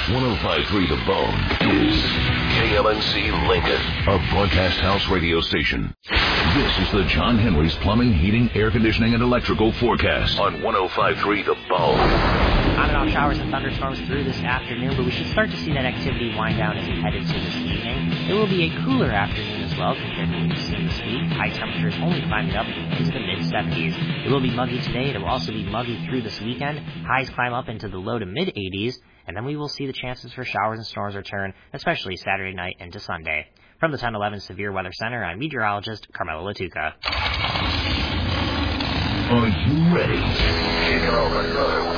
105.3 The Bone is KLNC Lincoln, a broadcast house radio station. This is the John Henry's Plumbing, Heating, Air Conditioning, and Electrical forecast on 105.3 The Bone. On and off showers and thunderstorms through this afternoon, but we should start to see that activity wind down as we head into this evening. It will be a cooler afternoon as well compared to what we've seen this week. High temperatures only climbing up into the mid-70s. It will be muggy today. It will also be muggy through this weekend. Highs climb up into the low to mid-80s, and then we will see the chances for showers and storms return, especially Saturday night into Sunday. From the 1011 Severe Weather Center, I'm meteorologist Carmela Latuca. Are you ready? Kick it over.